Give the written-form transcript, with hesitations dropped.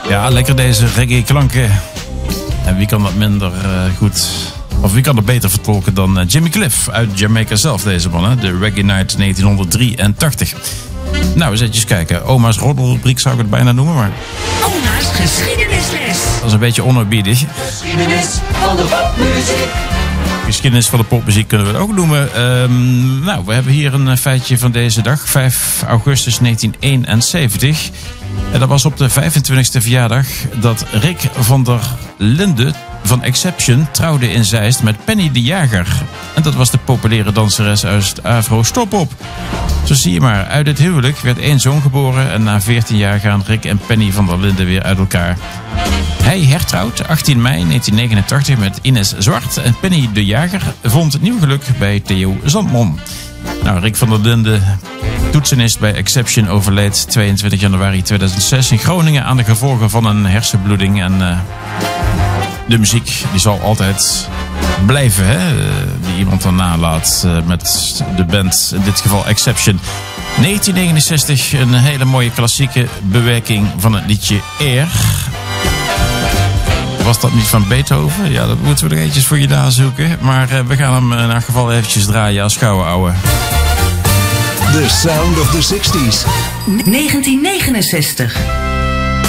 Ja, lekker deze reggae klanken. En wie kan dat minder goed... Of wie kan dat beter vertolken dan Jimmy Cliff uit Jamaica zelf, deze man. Hè? De Reggae Night 1983. Nou, eens eventjes kijken. Oma's roddelrubriek zou ik het bijna noemen, maar... Oma's geschiedenisles. Dat is een beetje onoorbiedig. Geschiedenis van de popmuziek. Geschiedenis van de popmuziek kunnen we het ook noemen. Nou, we hebben hier een feitje van deze dag. 5 augustus 1971. En dat was op de 25e verjaardag dat Rick van der Linde van Exception trouwde in Zeist met Penny de Jager. En dat was de populaire danseres uit Afro Stop-Op. Zo zie je maar, uit het huwelijk werd 1 zoon geboren en na 14 jaar gaan Rick en Penny van der Linde weer uit elkaar. Hij hertrouwt 18 mei 1989 met Ines Zwart en Penny de Jager vond nieuw geluk bij Theo Zandman. Nou, Rick van der Linde, toetsenist bij Exception, overleed 22 januari 2006 in Groningen aan de gevolgen van een hersenbloeding. En de muziek die zal altijd blijven, hè? Die iemand dan nalaat met de band, in dit geval Exception. 1969, een hele mooie klassieke bewerking van het liedje Air. Was dat niet van Beethoven? Ja, dat moeten we er eentjes voor je nazoeken. Maar we gaan hem in elk geval eventjes draaien als gouden ouwe. The Sound of the 60s. 1969.